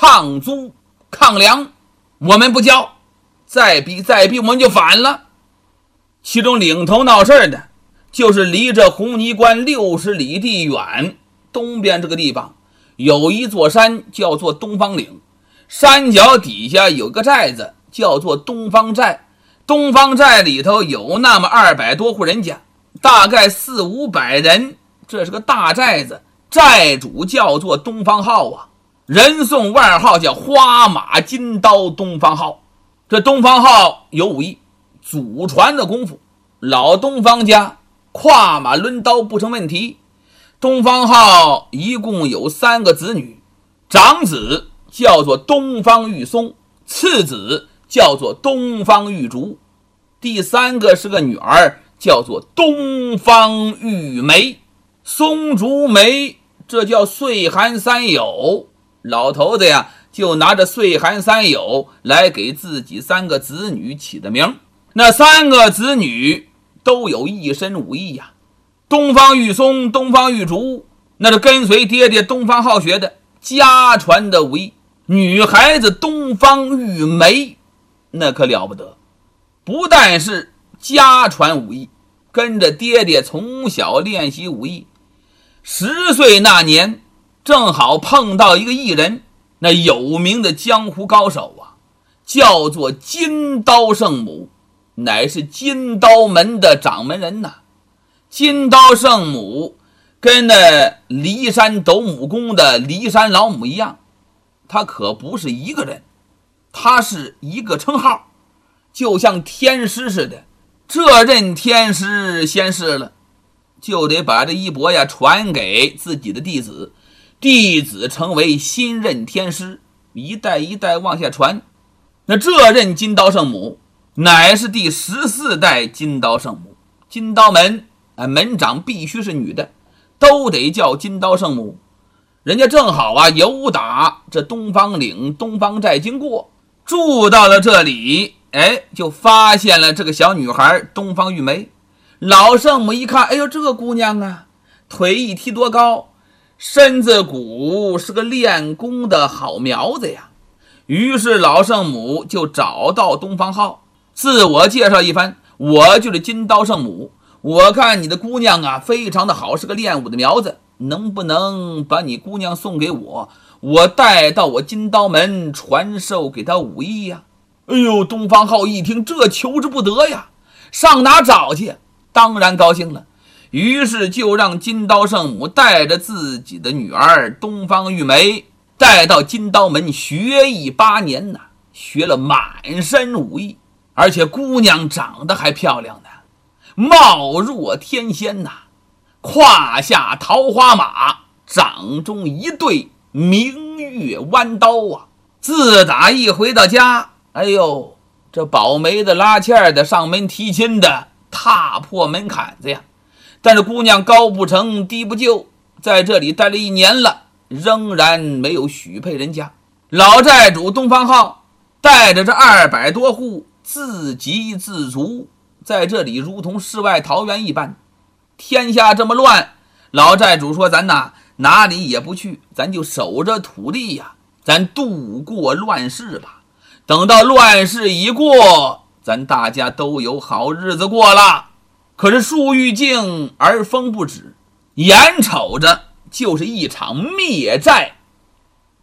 抗租抗粮，我们不交，再逼我们就反了。其中领头闹事的就是离着红泥关60里地远，东边这个地方有一座山叫做东方岭，山脚底下有个寨子叫做东方寨，东方寨里头有那么200多户人家，大概400-500人，这是个大寨子，寨主叫做东方浩啊，人送外号叫花马金刀东方浩。这东方浩有武艺，祖传的功夫，老东方家跨马抡刀不成问题。东方浩一共有3个子女，长子叫做东方玉松，次子叫做东方玉竹，第3个是个女儿，叫做东方玉梅。松竹梅这叫岁寒三友，老头子呀就拿着岁寒三友来给自己3个子女起的名。那3个子女都有一身武艺呀，东方玉松、东方玉竹那是跟随爹爹东方浩学的家传的武艺。女孩子东方玉梅那可了不得，不但是家传武艺，跟着爹爹从小练习武艺。10岁那年正好碰到一个艺人，那有名的江湖高手啊，叫做金刀圣母，乃是金刀门的掌门人呐。金刀圣母跟那骊山斗母宫的骊山老母一样，他可不是一个人，他是一个称号，就像天师似的。这任天师先逝了，就得把这衣钵呀传给自己的弟子，弟子成为新任天师，一代一代往下传。那这任金刀圣母乃是第14代金刀圣母，金刀门门长必须是女的，都得叫金刀圣母。人家正好啊游打这东方岭东方寨经过，住到了这里，就发现了这个小女孩东方玉梅。老圣母一看，哎呦，这个姑娘啊，腿一踢多高，身子骨是个练功的好苗子呀。于是老圣母就找到东方浩，自我介绍一番，我就是金刀圣母，我看你的姑娘啊非常的好，是个练武的苗子，能不能把你姑娘送给我，我带到我金刀门传授给她武艺呀。哎呦，东方浩一听，这求之不得呀，上哪找去？当然高兴了，于是就让金刀圣母带着自己的女儿东方玉梅带到金刀门学艺8年呢，学了满身武艺，而且姑娘长得还漂亮呢，貌若天仙呐，胯下桃花马，掌中一对明月弯刀啊。自打一回到家，哎呦，这保媒的拉纤的上门提亲的踏破门槛子呀。但是姑娘高不成低不就，在这里待了1年了，仍然没有许配人家。老寨主东方浩带着这200多户自给自足，在这里如同世外桃源一般。天下这么乱，老寨主说，咱哪里也不去，咱就守着土地呀，咱度过乱世吧。等到乱世一过，咱大家都有好日子过了。可是树欲静而风不止，眼瞅着就是一场灭寨